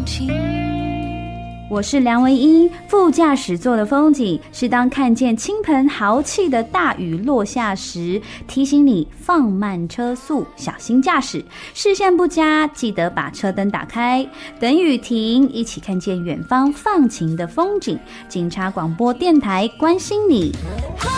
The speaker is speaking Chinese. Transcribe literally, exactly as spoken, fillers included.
情。 我是梁维英，副驾驶座的风景是当看见倾盆豪气的大雨落下时，提醒你放慢车速，小心驾驶。视线不佳，记得把车灯打开，等雨停，一起看见远方放晴的风景。警察广播电台关心你。